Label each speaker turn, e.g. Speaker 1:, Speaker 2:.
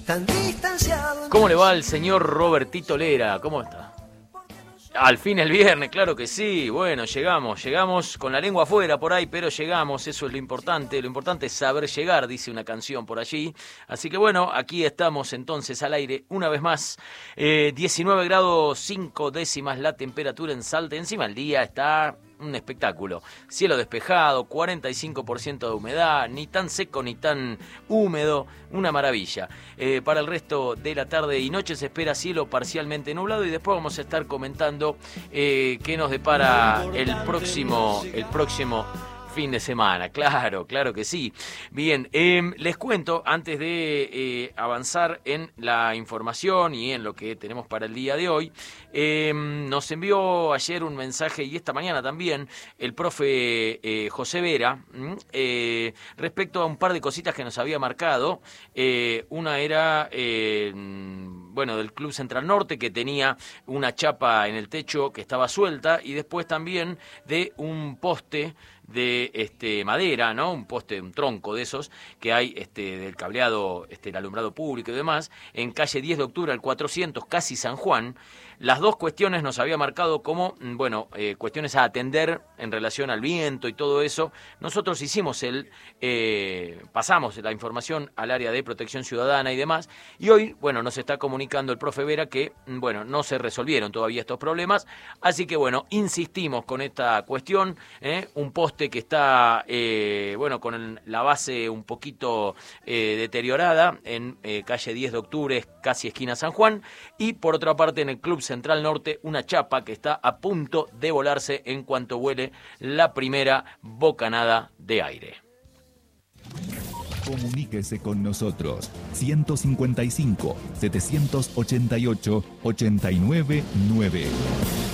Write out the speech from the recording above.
Speaker 1: tan distanciado.
Speaker 2: ¿Cómo le va al señor Robertito Lera? ¿Cómo está? Al fin el viernes, claro que sí. Bueno, llegamos con la lengua afuera por ahí, pero llegamos, eso es lo importante. Lo importante es saber llegar, dice una canción por allí. Así que bueno, aquí estamos entonces al aire una vez más. 19 grados 5 décimas la temperatura en Salta. Encima el día está un espectáculo. Cielo despejado, 45% de humedad, ni tan seco ni tan húmedo, una maravilla. Para el resto de la tarde y noche se espera cielo parcialmente nublado y después vamos a estar comentando qué nos depara el próximo fin de semana. Claro que sí. Bien, les cuento, antes de avanzar en la información y en lo que tenemos para el día de hoy, nos envió ayer un mensaje y esta mañana también el profe José Vera respecto a un par de cositas que nos había marcado. Una era del Club Central Norte, que tenía una chapa en el techo que estaba suelta, y después también de un poste de madera, ¿no? Un poste, un tronco de esos que hay del cableado, el alumbrado público y demás, en calle 10 de octubre al 400, casi San Juan. Las dos cuestiones nos había marcado como, cuestiones a atender en relación al viento y todo eso. Nosotros pasamos la información al área de protección ciudadana y demás, y hoy, nos está comunicando el profe Vera que, no se resolvieron todavía estos problemas, así que, insistimos con esta cuestión, un poste que está, con la base un poquito deteriorada en calle 10 de octubre, casi esquina San Juan, y por otra parte en el Club Central Norte, una chapa que está a punto de volarse en cuanto vuele la primera bocanada de aire.
Speaker 3: Comuníquese con nosotros 155 788 899.